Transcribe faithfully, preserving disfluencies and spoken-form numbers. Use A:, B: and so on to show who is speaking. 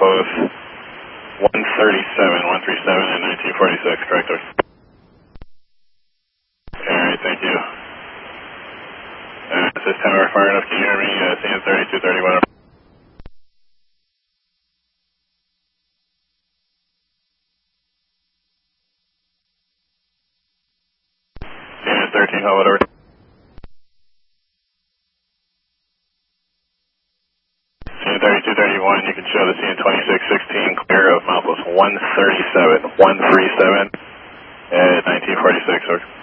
A: both one thirty-seven, one thirty-seven and nineteen forty-six, correct? Alright, thank you. Uh, this time we're far enough, can you hear me? Uh, C N thirty-two thirty-one. C N thirteen, hold over. C N thirty-two thirty-one, you can show the C N twenty-six sixteen clear of Mount one thirty-seven, one thirty-seven at nineteen forty-six, over.